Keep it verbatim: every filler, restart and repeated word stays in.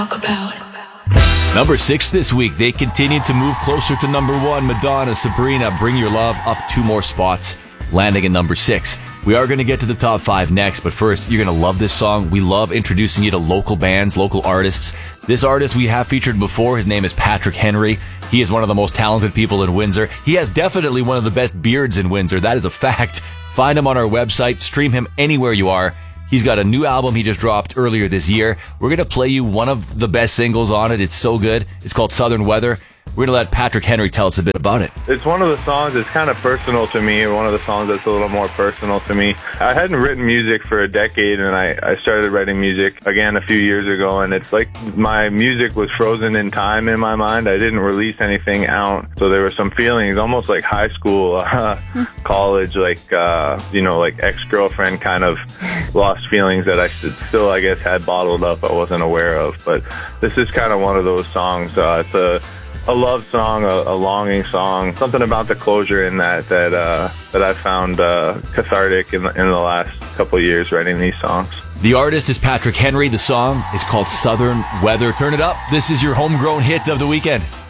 About. Number six this week, they continued to move closer to number one. Madonna, Sabrina, Bring Your Love, up two more spots, landing at number six. We are going to get to the top five next, but first, you're going to love this song. We love introducing you to local bands, local artists. This artist we have featured before, his name is Patrick Henry. He is one of the most talented people in Windsor. He has definitely one of the best beards in Windsor. That is a fact. Find him on our website. Stream him anywhere you are. He's got a new album he just dropped earlier this year. We're going to play you one of the best singles on it. It's so good. It's called Southern Weather. We're going to let Patrick Henry tell us a bit about it. It's one of the songs that's kind of personal to me, one of the songs that's a little more personal to me. I hadn't written music for a decade, and I, I started writing music again a few years ago, and it's like my music was frozen in time in my mind. I didn't release anything out, so there were some feelings, almost like high school, uh, college, like, uh, you know, like ex-girlfriend kind of lost feelings that I still, I guess, had bottled up I wasn't aware of. But this is kind of one of those songs. Uh, it's a A love song, a, a longing song, something about the closure in that that uh, that I found uh, cathartic in the, in the last couple of years writing these songs. The artist is Patrick Henry. The song is called Southern Weather. Turn it up. This is your homegrown hit of the weekend.